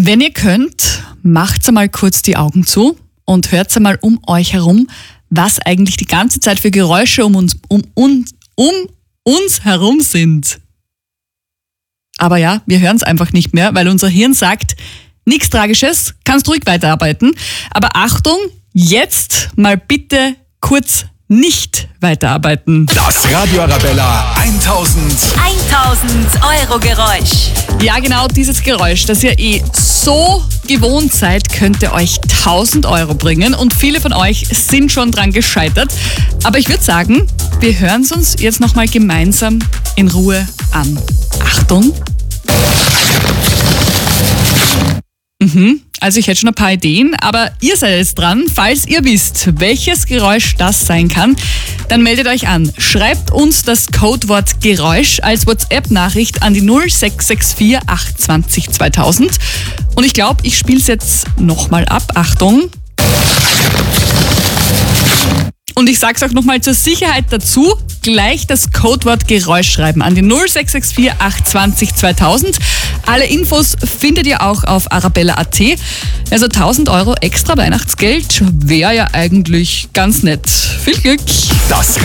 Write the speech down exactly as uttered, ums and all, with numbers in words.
Wenn ihr könnt, macht einmal kurz die Augen zu und hört einmal um euch herum, was eigentlich die ganze Zeit für Geräusche um uns, um, um, um uns herum sind. Aber ja, wir hören es einfach nicht mehr, weil unser Hirn sagt, nichts Tragisches, kannst ruhig weiterarbeiten. Aber Achtung, jetzt mal bitte kurz nicht weiterarbeiten. Das Radio Arabella eintausend Euro Geräusch. Ja, genau dieses Geräusch, das ihr eh so gewohnt seid, könnte euch tausend Euro bringen. Und viele von euch sind schon dran gescheitert. Aber ich würde sagen, wir hören es uns jetzt nochmal gemeinsam in Ruhe an. Achtung. Mhm. Also ich hätte schon ein paar Ideen, aber ihr seid jetzt dran. Falls ihr wisst, welches Geräusch das sein kann, dann meldet euch an. Schreibt uns das Codewort Geräusch als WhatsApp-Nachricht an die null sechs sechs vier acht zwei null zweitausend. Und ich glaube, ich spiele es jetzt nochmal ab. Achtung. Und ich sage es auch nochmal zur Sicherheit dazu, gleich das Codewort Geräusch schreiben an die null sechs sechs vier acht zwei null zweitausend. Alle Infos findet ihr auch auf arabella punkt at. Also tausend Euro extra Weihnachtsgeld wäre ja eigentlich ganz nett. Viel Glück! Das